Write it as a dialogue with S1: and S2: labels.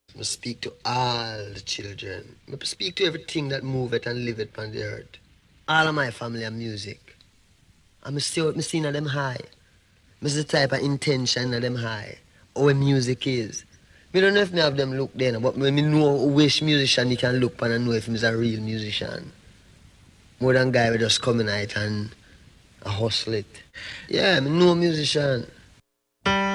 S1: I speak to all the children. I speak to everything that move it and live it on the earth. All of my family and music. I'm see what I see in them high. I see the type of intention of them high. How music is. Me don't know if me have them look then, but when me know which musician you can look upon and know if he's a real musician. More than guy will just come in it and hustle it. Yeah, me know musician.